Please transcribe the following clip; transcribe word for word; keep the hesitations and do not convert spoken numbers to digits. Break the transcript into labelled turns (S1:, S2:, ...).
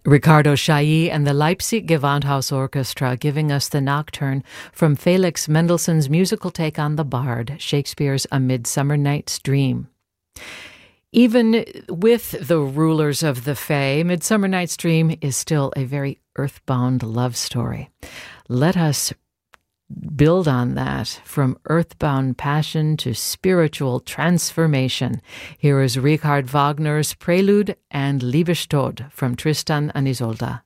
S1: Ricardo Chailly and the Leipzig Gewandhaus Orchestra giving us the nocturne from Felix Mendelssohn's musical take on the Bard, Shakespeare's A Midsummer Night's Dream. Even with the rulers of the Fae, Midsummer Night's Dream is still a very earthbound love story. Let us build on that from earthbound passion to spiritual transformation. Here is Richard Wagner's Prelude and Liebestod from Tristan and Isolde.